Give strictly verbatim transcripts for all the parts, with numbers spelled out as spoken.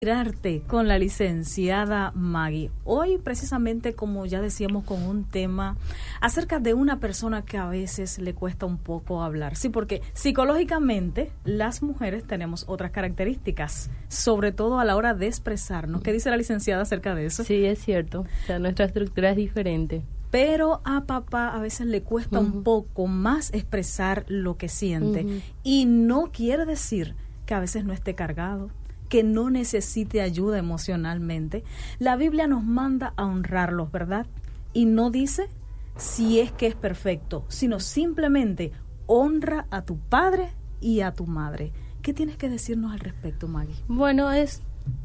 Inspirarte con la licenciada Maggie. Hoy precisamente, como ya decíamos, con un tema acerca de una persona que a veces le cuesta un poco hablar. Sí, porque psicológicamente las mujeres tenemos otras características, sobre todo a la hora de expresarnos. ¿Qué dice la licenciada acerca de eso? Sí, es cierto. O sea, nuestra estructura es diferente. Pero a papá a veces le cuesta uh-huh. un poco más expresar lo que siente. Uh-huh. Y no quiere decir que a veces no esté cargado, que no necesite ayuda emocionalmente. La Biblia nos manda a honrarlos, ¿verdad? Y no dice si es que es perfecto, sino simplemente honra a tu padre y a tu madre. ¿Qué tienes que decirnos al respecto, Maggie? Bueno, es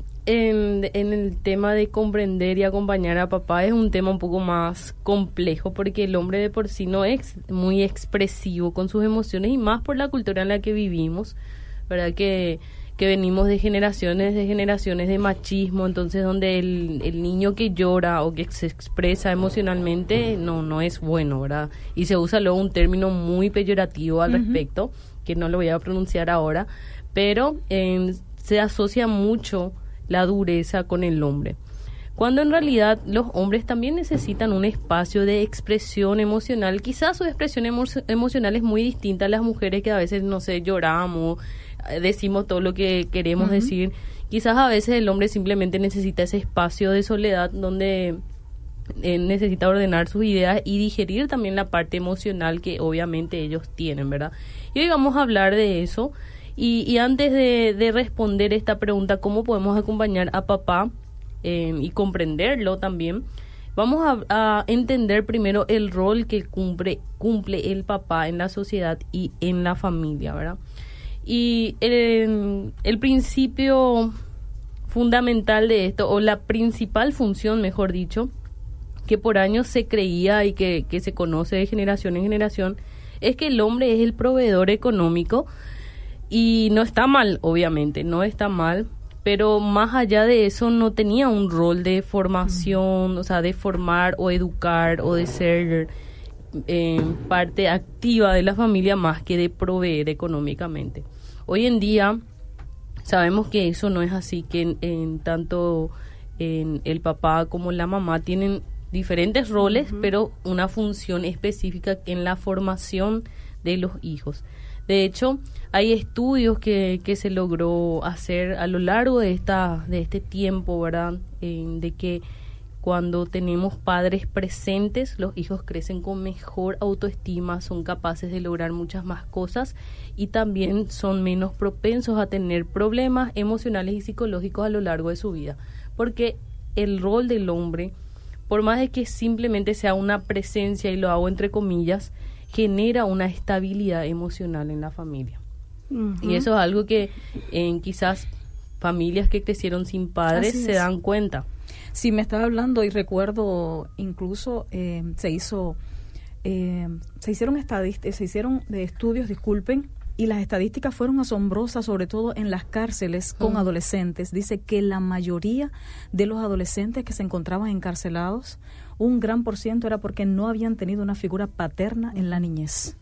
en, en el tema de comprender y acompañar a papá es un tema un poco más complejo, porque el hombre de por sí no es muy expresivo con sus emociones, y más por la cultura en la que vivimos, ¿verdad? Que que venimos de generaciones de generaciones de machismo, entonces donde el, el niño que llora o que se expresa emocionalmente no no es bueno, ¿verdad? Y se usa luego un término muy peyorativo al uh-huh. respecto, que no lo voy a pronunciar ahora, pero eh, se asocia mucho la dureza con el hombre, cuando en realidad los hombres también necesitan un espacio de expresión emocional. Quizás su expresión emo- emocional es muy distinta a las mujeres, que a veces, no sé, lloramos, decimos todo lo que queremos uh-huh. decir. Quizás a veces el hombre simplemente necesita ese espacio de soledad donde eh, necesita ordenar sus ideas y digerir también la parte emocional que obviamente ellos tienen, ¿verdad? Y hoy vamos a hablar de eso. Y, y antes de, de responder esta pregunta, ¿cómo podemos acompañar a papá eh, y comprenderlo también? Vamos a, a entender primero el rol que cumple, cumple el papá en la sociedad y en la familia, ¿verdad? Y el, el principio fundamental de esto, o la principal función, mejor dicho, que por años se creía y que, que se conoce de generación en generación, es que el hombre es el proveedor económico. Y no está mal, obviamente, no está mal, pero más allá de eso no tenía un rol de formación, mm. o sea, de formar o educar o de ser eh, parte activa de la familia más que de proveer económicamente. Hoy en día sabemos que eso no es así, que en, en tanto en el papá como la mamá tienen diferentes roles, uh-huh. pero una función específica en la formación de los hijos. De hecho, hay estudios que, que se logró hacer a lo largo de esta de este tiempo, ¿verdad? Eh, de que cuando tenemos padres presentes, los hijos crecen con mejor autoestima, son capaces de lograr muchas más cosas y también son menos propensos a tener problemas emocionales y psicológicos a lo largo de su vida. Porque el rol del hombre, por más de que simplemente sea una presencia, y lo hago entre comillas, genera una estabilidad emocional en la familia. Uh-huh. Y eso es algo que en quizás familias que crecieron sin padres se dan cuenta. Sí, me estaba hablando y recuerdo incluso eh, se hizo eh, se hicieron estadísticas, se hicieron de estudios, disculpen, y las estadísticas fueron asombrosas, sobre todo en las cárceles con uh-huh. adolescentes. Dice que la mayoría de los adolescentes que se encontraban encarcelados, un gran por ciento era porque no habían tenido una figura paterna en la niñez.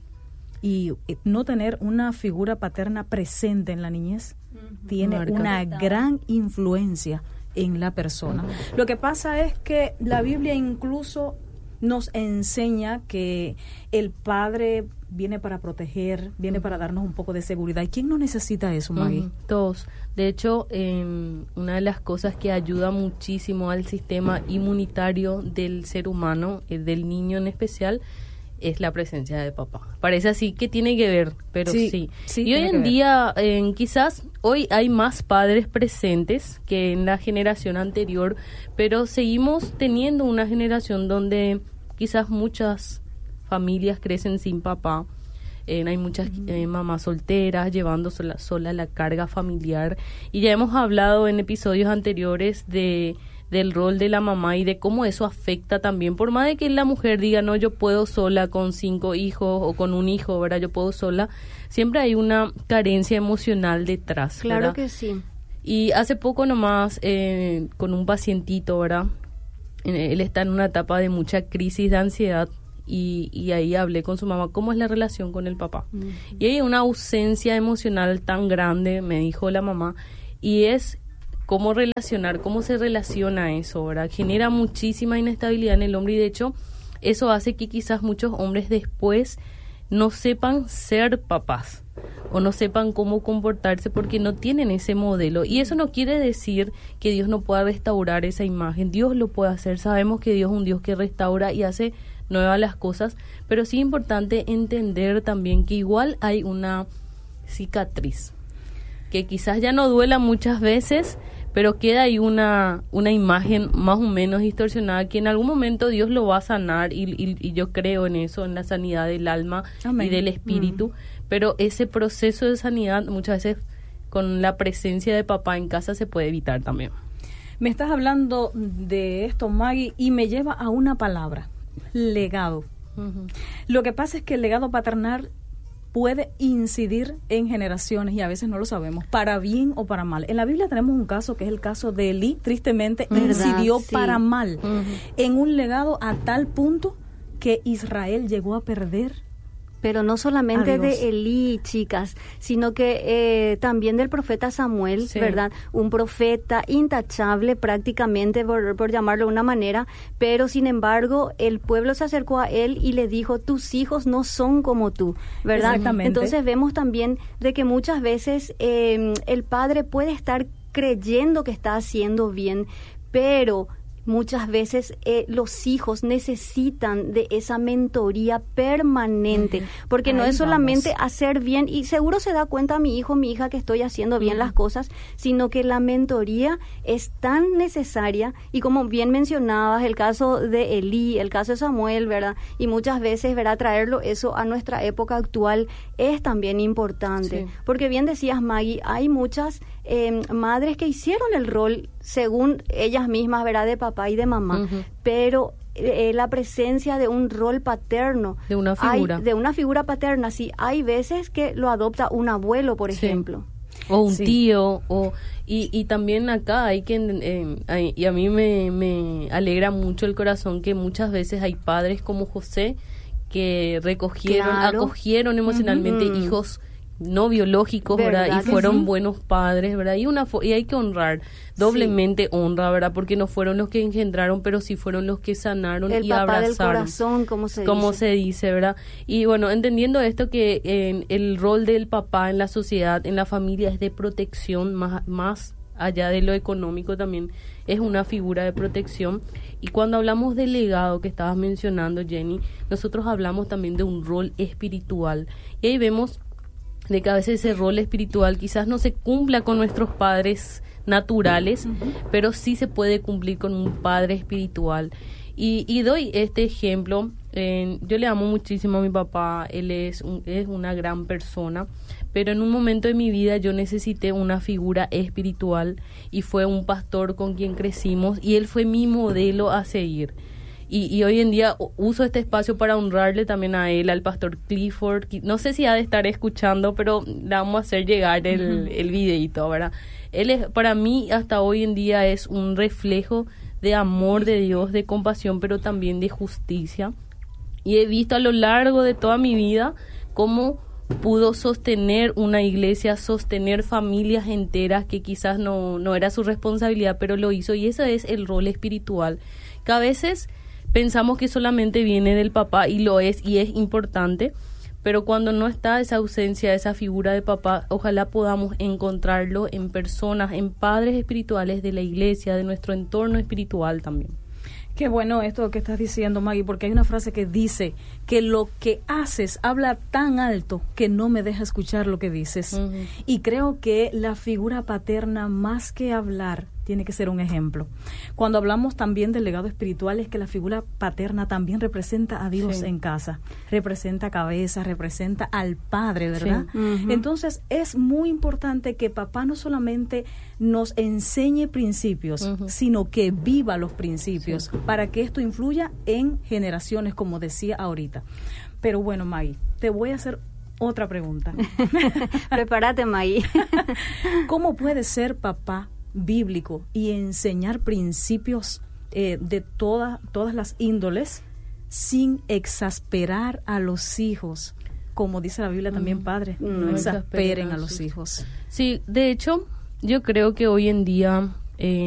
Y no tener una figura paterna presente en la niñez uh-huh. tiene Marca. una gran influencia en la persona. Uh-huh. Lo que pasa es que la Biblia incluso nos enseña que el padre viene para proteger, viene uh-huh. para darnos un poco de seguridad. ¿Y quién no necesita eso, Maggie? Uh-huh. Todos. De hecho, eh, una de las cosas que ayuda muchísimo al sistema inmunitario del ser humano, eh, del niño en especial, es la presencia de papá. Parece así que tiene que ver, pero sí. sí. sí y hoy en día, eh, quizás hoy hay más padres presentes que en la generación anterior, pero seguimos teniendo una generación donde quizás muchas familias crecen sin papá. Eh, hay muchas eh, mamás solteras llevando sola, sola la carga familiar, y ya hemos hablado en episodios anteriores de del rol de la mamá y de cómo eso afecta también, por más de que la mujer diga, no, yo puedo sola con cinco hijos o con un hijo, ¿verdad? Yo puedo sola, siempre hay una carencia emocional detrás, Claro ¿verdad? que sí. Y hace poco nomás, eh, con un pacientito, ¿verdad? Él está en una etapa de mucha crisis de ansiedad, y, y ahí hablé con su mamá, ¿cómo es la relación con el papá? Uh-huh. Y hay una ausencia emocional tan grande, me dijo la mamá, y es cómo relacionar, cómo se relaciona eso, ¿verdad? Genera muchísima inestabilidad en el hombre y de hecho eso hace que quizás muchos hombres después no sepan ser papás o no sepan cómo comportarse porque no tienen ese modelo. Y eso no quiere decir que Dios no pueda restaurar esa imagen. Dios lo puede hacer. Sabemos que Dios es un Dios que restaura y hace nuevas las cosas, pero sí es importante entender también que igual hay una cicatriz que quizás ya no duela muchas veces, pero queda ahí una, una imagen más o menos distorsionada que en algún momento Dios lo va a sanar y, y, y yo creo en eso, en la sanidad del alma Amén. Y del espíritu, mm. pero ese proceso de sanidad muchas veces con la presencia de papá en casa se puede evitar también. Me estás hablando de esto, Maggie, y me lleva a una palabra, legado. Uh-huh. Lo que pasa es que el legado paternal puede incidir en generaciones y a veces no lo sabemos, para bien o para mal. En la Biblia tenemos un caso que es el caso de Elí, tristemente ¿verdad? Incidió sí. para mal uh-huh. en un legado a tal punto que Israel llegó a perder. Pero no solamente de Elí, chicas, sino que eh, también del profeta Samuel, sí. ¿verdad? Un profeta intachable prácticamente, por, por llamarlo de una manera, pero sin embargo el pueblo se acercó a él y le dijo, tus hijos no son como tú, ¿verdad? Exactamente. Entonces vemos también de que muchas veces eh, el padre puede estar creyendo que está haciendo bien, pero muchas veces eh, los hijos necesitan de esa mentoría permanente, porque Ahí no es solamente vamos. Hacer bien, y seguro se da cuenta mi hijo, mi hija que estoy haciendo bien uh-huh. las cosas, sino que la mentoría es tan necesaria, y como bien mencionabas, el caso de Elí, el caso de Samuel, ¿verdad? Y muchas veces, ¿verdad? Traerlo eso a nuestra época actual es también importante, sí. porque bien decías, Maggie, hay muchas eh, madres que hicieron el rol según ellas mismas, ¿verdad? De papá y de mamá, uh-huh. pero eh, la presencia de un rol paterno, de una figura, hay, de una figura paterna, sí, hay veces que lo adopta un abuelo, por sí. ejemplo, o un sí. tío, o y, y también acá hay que eh, hay, y a mí me, me alegra mucho el corazón que muchas veces hay padres como José que recogieron, claro. acogieron emocionalmente uh-huh. hijos no biológicos, ¿verdad? ¿verdad? Y fueron sí? buenos padres, ¿verdad? Y una y hay que honrar, doblemente sí. honra, ¿verdad? Porque no fueron los que engendraron, pero sí fueron los que sanaron el y papá abrazaron. Del corazón, como se como dice. se dice, ¿verdad? Y bueno, entendiendo esto que eh, el rol del papá en la sociedad, en la familia es de protección, más, más allá de lo económico también es una figura de protección. Y cuando hablamos del legado que estabas mencionando, Jenny, nosotros hablamos también de un rol espiritual. Y ahí vemos de que a veces ese rol espiritual quizás no se cumpla con nuestros padres naturales, uh-huh. pero sí se puede cumplir con un padre espiritual. Y, y doy este ejemplo, eh, yo le amo muchísimo a mi papá, él es, un, es una gran persona, pero en un momento de mi vida yo necesité una figura espiritual y fue un pastor con quien crecimos y él fue mi modelo a seguir. Y, y hoy en día uso este espacio para honrarle también a él, al pastor Clifford. No sé si ha de estar escuchando, pero le vamos a hacer llegar el, uh-huh. el videito, ¿verdad? Él es, para mí, hasta hoy en día es un reflejo de amor de Dios, de compasión, pero también de justicia. Y he visto a lo largo de toda mi vida cómo pudo sostener una iglesia, sostener familias enteras que quizás no, no era su responsabilidad, pero lo hizo. Y ese es el rol espiritual, que a veces pensamos que solamente viene del papá y lo es y es importante, pero cuando no está esa ausencia, esa figura de papá, ojalá podamos encontrarlo en personas, en padres espirituales de la iglesia, de nuestro entorno espiritual también. Qué bueno esto que estás diciendo, Maggie, porque hay una frase que dice que lo que haces habla tan alto que no me deja escuchar lo que dices. Uh-huh. Y creo que la figura paterna, más que hablar, tiene que ser un ejemplo. Cuando hablamos también del legado espiritual, es que la figura paterna también representa a Dios sí. en casa, representa cabeza, representa al Padre, ¿verdad? Sí. Uh-huh. Entonces es muy importante que papá no solamente nos enseñe principios, uh-huh. sino que viva los principios, sí. para que esto influya en generaciones, como decía ahorita. Pero bueno, Maggie, te voy a hacer otra pregunta. Prepárate, Maggie. ¿Cómo puede ser papá bíblico y enseñar principios eh, de toda, todas las índoles sin exasperar a los hijos? Como dice la Biblia también, mm, padre, no, no exasperen a los hijos. Sí, de hecho, Yo creo que hoy en día eh,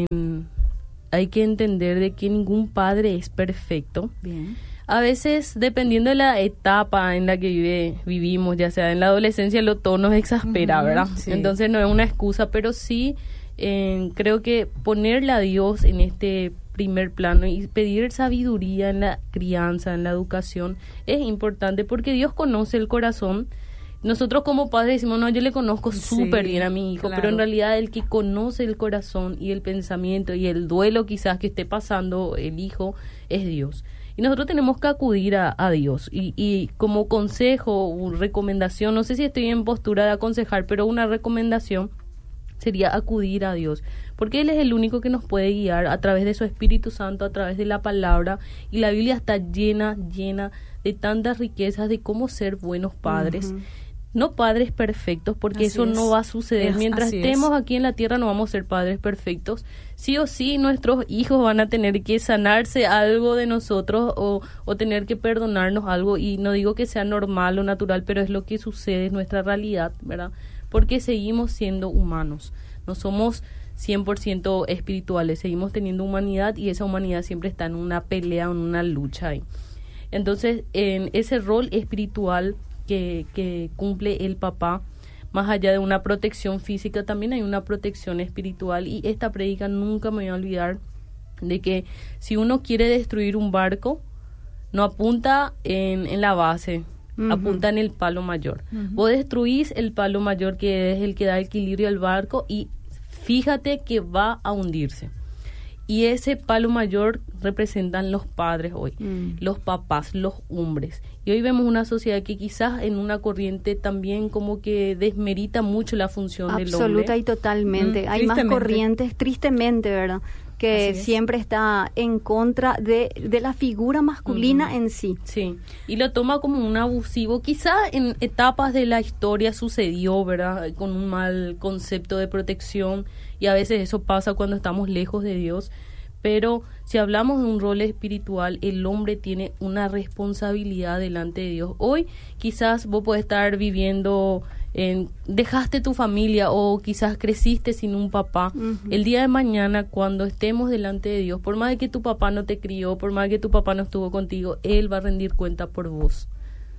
hay que entender de que ningún padre es perfecto. Bien. A veces, dependiendo de la etapa en la que vive, vivimos, ya sea en la adolescencia, lo todo nos exaspera, Uh-huh, ¿verdad? sí. Entonces no es una excusa, pero sí eh, creo que ponerle a Dios en este primer plano y pedir sabiduría en la crianza, en la educación, es importante porque Dios conoce el corazón. Nosotros como padres decimos, no, yo le conozco súper Sí, bien a mi hijo, claro. pero en realidad el que conoce el corazón y el pensamiento y el duelo quizás que esté pasando el hijo es Dios. Y nosotros tenemos que acudir a, a Dios. Y, y como consejo o recomendación, no sé si estoy en postura de aconsejar, pero una recomendación sería acudir a Dios. Porque Él es el único que nos puede guiar a través de su Espíritu Santo, a través de la palabra. Y la Biblia está llena, llena de tantas riquezas de cómo ser buenos padres. Ujú. No padres perfectos, porque Así eso es. no va a suceder. Es- Mientras así estemos es. aquí en la tierra no vamos a ser padres perfectos. Sí o sí, nuestros hijos van a tener que sanarse algo de nosotros o, o tener que perdonarnos algo. Y no digo que sea normal o natural, pero es lo que sucede, es nuestra realidad, ¿verdad? Porque seguimos siendo humanos. No somos cien por ciento espirituales, seguimos teniendo humanidad y esa humanidad siempre está en una pelea, en una lucha ahí. Entonces, en ese rol espiritual que, que cumple el papá, más allá de una protección física, también hay una protección espiritual. Y esta prédica nunca me voy a olvidar de que si uno quiere destruir un barco, no apunta en, en la base, Ujú. apunta en el palo mayor. Ujú. Vos destruís el palo mayor, que es el que da equilibrio al barco, y fíjate que va a hundirse. Y ese palo mayor representan los padres hoy, Mm. los papás, los hombres. Y hoy vemos una sociedad que quizás en una corriente también como que desmerita mucho la función del hombre. Absoluta y totalmente. Mm, Hay más tristemente. corrientes, tristemente, ¿verdad? Que Así es. siempre está en contra de, de la figura masculina Ujú. en sí. Sí, y lo toma como un abusivo. Quizá en etapas de la historia sucedió, ¿verdad? Con un mal concepto de protección, y a veces eso pasa cuando estamos lejos de Dios. Pero si hablamos de un rol espiritual, el hombre tiene una responsabilidad delante de Dios. Hoy quizás vos podés estar viviendo, en, dejaste tu familia o quizás creciste sin un papá. Ujú. El día de mañana, cuando estemos delante de Dios, por más de que tu papá no te crió, por más de que tu papá no estuvo contigo, Él va a rendir cuenta por vos.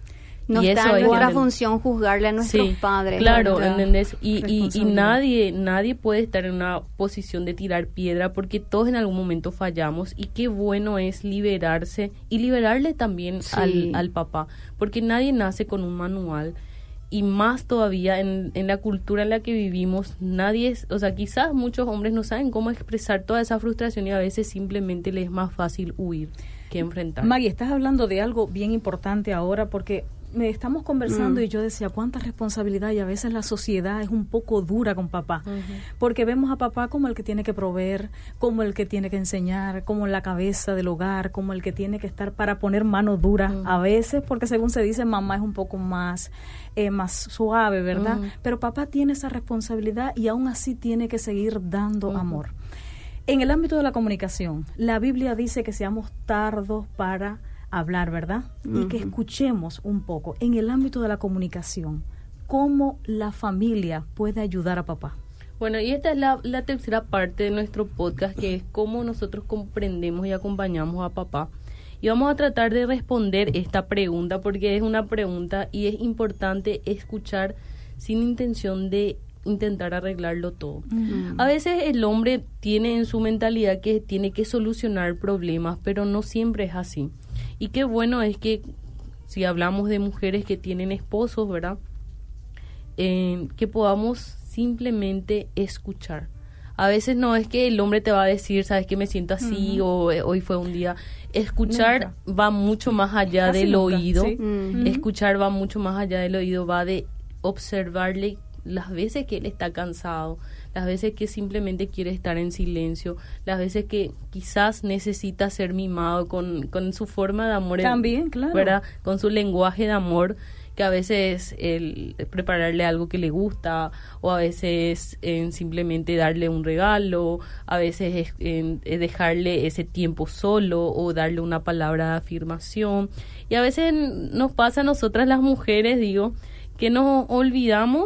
No Y está eso hay en que nuestra entender. función juzgarle a nuestros Sí, padres. claro, ¿verdad? ¿entendés? Y, y, y Responsabilidad. nadie, nadie puede estar en una posición de tirar piedra porque todos en algún momento fallamos, y qué bueno es liberarse y liberarle también Sí. al, al papá, porque nadie nace con un manual. Y más todavía en, en la cultura en la que vivimos, nadie es, o sea, quizás muchos hombres no saben cómo expresar toda esa frustración y a veces simplemente les es más fácil huir que enfrentar. Maggie, estás hablando de algo bien importante ahora porque me estamos conversando Mm. y yo decía cuánta responsabilidad, y a veces la sociedad es un poco dura con papá, Ujú. porque vemos a papá como el que tiene que proveer, como el que tiene que enseñar, como la cabeza del hogar, como el que tiene que estar para poner mano dura Ujú. a veces, porque según se dice mamá es un poco más eh, más suave, ¿verdad? Ujú. Pero papá tiene esa responsabilidad y aún así tiene que seguir dando Ujú. amor. En el ámbito de la comunicación, la Biblia dice que seamos tardos para hablar, ¿verdad? Y que Ujú. escuchemos un poco. En el ámbito de la comunicación, ¿cómo la familia puede ayudar a papá? Bueno, y esta es la, la tercera parte de nuestro podcast, que es cómo nosotros comprendemos y acompañamos a papá. Y vamos a tratar de responder esta pregunta porque es una pregunta y es importante escuchar sin intención de intentar arreglarlo todo. Mm. A veces el hombre tiene en su mentalidad que tiene que solucionar problemas, pero no siempre es así. Y qué bueno es que si hablamos de mujeres que tienen esposos, ¿verdad? Eh, que podamos simplemente escuchar. A veces no es que el hombre te va a decir, sabes que me siento así, Ujú. o eh, hoy fue un día. Escuchar va mucho más allá Casi del nunca, oído. sí. Mm. Ujú. Escuchar va mucho más allá del oído, va de observarle las veces que él está cansado, las veces que simplemente quiere estar en silencio, las veces que quizás necesita ser mimado con, con su forma de amor, También, claro. ¿verdad? Con su lenguaje de amor, que a veces el prepararle algo que le gusta, o a veces en simplemente darle un regalo, a veces es, en, es dejarle ese tiempo solo o darle una palabra de afirmación. Y a veces nos pasa a nosotras las mujeres, digo, que nos olvidamos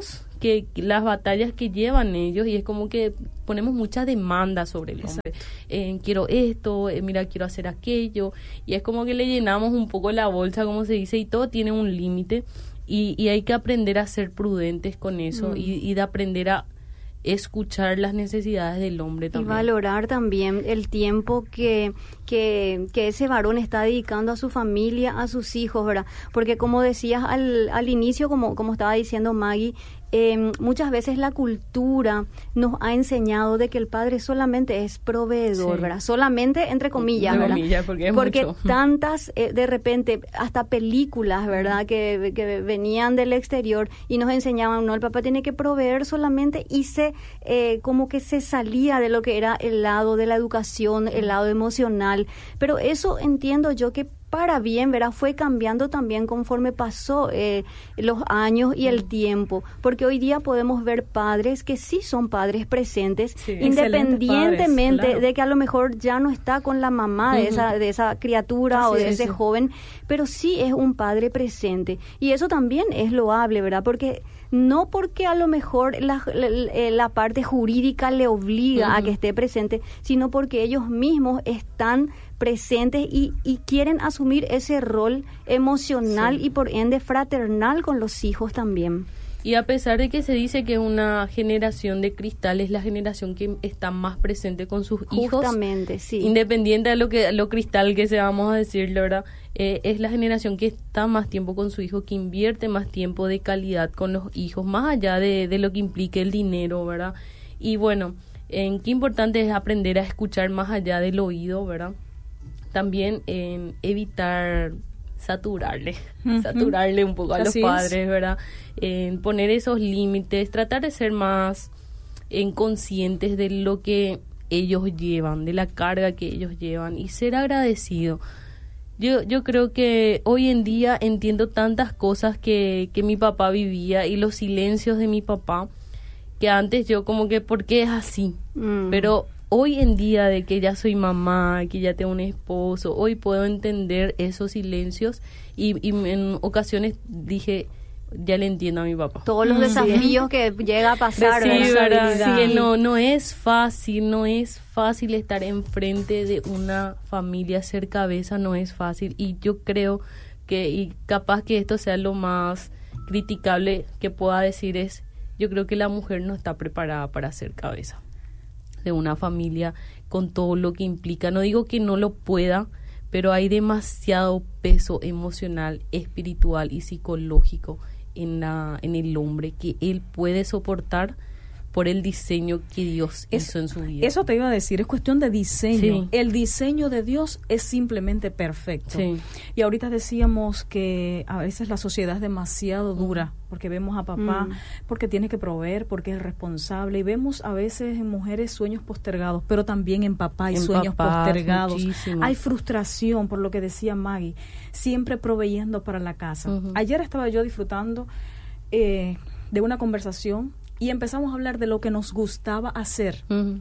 que, que las batallas que llevan ellos, y es como que ponemos mucha demanda sobre el hombre. Eh, quiero esto, eh, mira, quiero hacer aquello, y es como que le llenamos un poco la bolsa, como se dice, y todo tiene un límite, y, y hay que aprender a ser prudentes con eso, mm. y, y de aprender a escuchar las necesidades del hombre también. Y valorar también el tiempo que, que, que ese varón está dedicando a su familia, a sus hijos, ¿verdad? Porque como decías al, al inicio, como, como estaba diciendo Maggie, eh, muchas veces la cultura nos ha enseñado de que el padre solamente es proveedor, sí. ¿verdad? Solamente entre comillas, entre ¿verdad? Comillas, porque es porque mucho. tantas, eh, de repente, hasta películas, ¿verdad? Que, que venían del exterior y nos enseñaban, no, el papá tiene que proveer solamente, y se, eh, como que se salía de lo que era el lado de la educación, el lado emocional. Pero eso entiendo yo que para bien, ¿verdad? Fue cambiando también conforme pasó eh, los años y el tiempo, porque hoy día podemos ver padres que sí son padres presentes, sí, independientemente padres, claro. de que a lo mejor ya no está con la mamá de, uh-huh. esa, de esa criatura Así o de es, ese sí. joven, pero sí es un padre presente, y eso también es loable, ¿verdad? Porque no porque a lo mejor la, la, la parte jurídica le obliga uh-huh. a que esté presente, sino porque ellos mismos están presentes y, y quieren asumir ese rol emocional sí. y por ende fraternal con los hijos también. Y a pesar de que se dice que una generación de cristal es la generación que está más presente con sus Justamente, hijos, Justamente, sí. independiente de lo que lo cristal que se vamos a decir, la verdad, eh, es la generación que está más tiempo con su hijo, que invierte más tiempo de calidad con los hijos, más allá de, de lo que implique el dinero, ¿verdad? Y bueno, en qué importante es aprender a escuchar más allá del oído, ¿verdad? También en evitar saturarle, uh-huh. saturarle un poco a Así los padres, es. ¿verdad? En poner esos límites, tratar de ser más en conscientes de lo que ellos llevan, de la carga que ellos llevan, y ser agradecido. Yo yo creo que hoy en día entiendo tantas cosas que, que mi papá vivía, y los silencios de mi papá, que antes yo como que, ¿por qué es así? Mm. Pero hoy en día, de que ya soy mamá, que ya tengo un esposo, hoy puedo entender esos silencios, y, y en ocasiones dije, ya le entiendo a mi papá. Todos los desafíos sí. que llega a pasar. Sí, ¿verdad? Sí. Que no, no es fácil, no es fácil estar enfrente de una familia, ser cabeza, no es fácil. Y yo creo que, y capaz que esto sea lo más criticable que pueda decir, es, yo creo que la mujer no está preparada para ser cabeza de una familia con todo lo que implica. No digo que no lo pueda, pero hay demasiado peso emocional, espiritual y psicológico en la en el hombre que él puede soportar por el diseño que Dios es, hizo en su vida. Eso te iba a decir, es cuestión de diseño. Sí. El diseño de Dios es simplemente perfecto. Sí. Y ahorita decíamos que a veces la sociedad es demasiado dura, porque vemos a papá, mm. porque tiene que proveer, porque es responsable, y vemos a veces en mujeres sueños postergados, pero también en papá hay en sueños papá, postergados. Muchísimo. Hay frustración, por lo que decía Maggie, siempre proveyendo para la casa. Uh-huh. Ayer estaba yo disfrutando eh, de una conversación, y empezamos a hablar de lo que nos gustaba hacer. Uh-huh.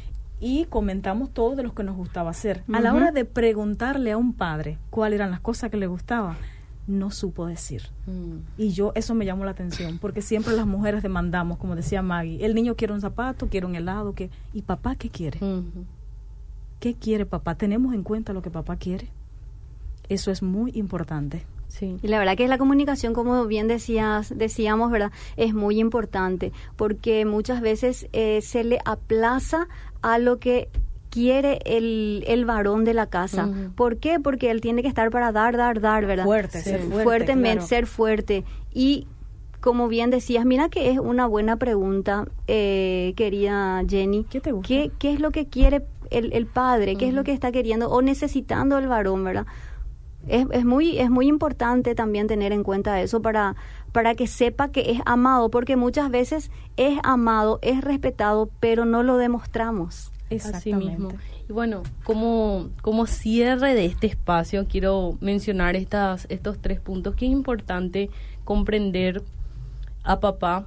Y comentamos todo de lo que nos gustaba hacer. Uh-huh. A la hora de preguntarle a un padre cuáles eran las cosas que le gustaban, no supo decir. Uh-huh. Y yo, eso me llamó la atención, porque siempre las mujeres demandamos, como decía Maggie, el niño quiere un zapato, quiere un helado, que ¿y papá qué quiere? Uh-huh. ¿Qué quiere papá? ¿Tenemos en cuenta lo que papá quiere? Eso es muy importante. Sí. Y la verdad que la comunicación, como bien decías, decíamos, ¿verdad? Es muy importante, porque muchas veces eh, se le aplaza a lo que quiere el, el varón de la casa. Uh-huh. ¿Por qué? Porque él tiene que estar para dar, dar, dar, ¿verdad? Fuerte, sí. ser fuerte, Fuertemente, claro. ser fuerte. Y como bien decías, mira que es una buena pregunta, eh, querida Jenny. ¿Qué te gusta? ¿Qué, qué es lo que quiere el, el padre? Uh-huh. ¿Qué es lo que está queriendo o necesitando el varón, ¿verdad? Es, es muy es muy importante también tener en cuenta eso para para que sepa que es amado, porque muchas veces es amado, es respetado, pero no lo demostramos. Así mismo. Y bueno, como como cierre de este espacio, quiero mencionar estas estos tres puntos que es importante comprender a papá,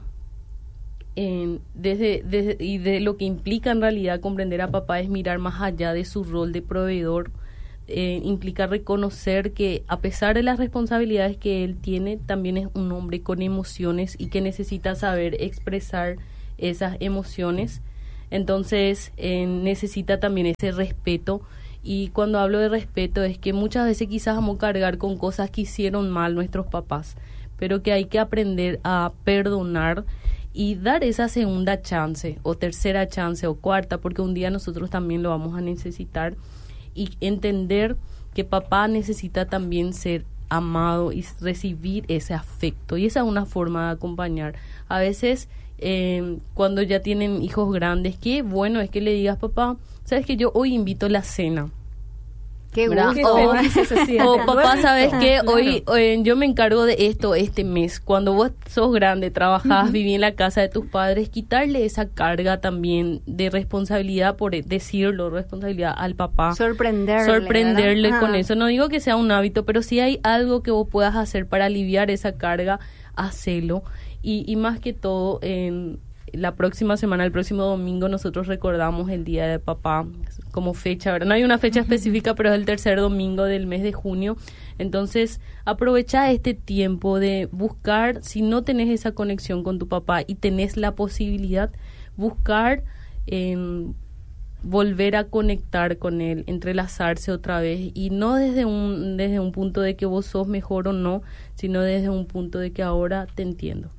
en, desde, desde y de lo que implica en realidad comprender a papá es mirar más allá de su rol de proveedor, eh, implica reconocer que a pesar de las responsabilidades que él tiene, también es un hombre con emociones y que necesita saber expresar esas emociones. Entonces eh, necesita también ese respeto. Y cuando hablo de respeto es que muchas veces quizás vamos a cargar con cosas que hicieron mal nuestros papás, pero que hay que aprender a perdonar y dar esa segunda chance o tercera chance o cuarta, porque un día nosotros también lo vamos a necesitar, y entender que papá necesita también ser amado y recibir ese afecto, y esa es una forma de acompañar. A veces eh, cuando ya tienen hijos grandes, qué bueno es que le digas: papá, sabes que yo hoy invito a la cena. Qué gusto. O, o papá, sabes que claro. hoy eh, yo me encargo de esto este mes. Cuando vos sos grande, trabajás, uh-huh. vivís en la casa de tus padres, quitarle esa carga también de responsabilidad, por decirlo, responsabilidad al papá. Sorprenderle. Sorprenderle con eso. No digo que sea un hábito, pero si hay algo que vos puedas hacer para aliviar esa carga, hacelo. Y, y más que todo, en la próxima semana, el próximo domingo, nosotros recordamos el Día de Papá como fecha, ¿verdad? No hay una fecha específica, pero es el tercer domingo del mes de junio. Entonces, aprovecha este tiempo de buscar, si no tenés esa conexión con tu papá y tenés la posibilidad, buscar eh, volver a conectar con él, entrelazarse otra vez, y no desde un, desde un punto de que vos sos mejor o no, sino desde un punto de que ahora te entiendo.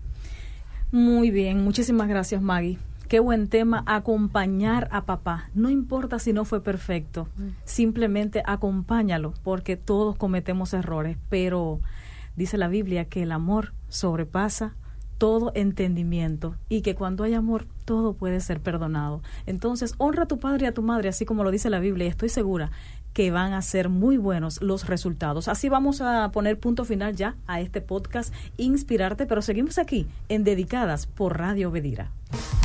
Muy bien, muchísimas gracias, Maggie. Qué buen tema, acompañar a papá. No importa si no fue perfecto, simplemente acompáñalo, porque todos cometemos errores, pero dice la Biblia que el amor sobrepasa todo entendimiento y que cuando hay amor todo puede ser perdonado. Entonces, honra a tu padre y a tu madre, así como lo dice la Biblia, y estoy segura que van a ser muy buenos los resultados. Así vamos a poner punto final ya a este podcast Inspirarte, pero seguimos aquí en Dedicadas por Radio Bedira.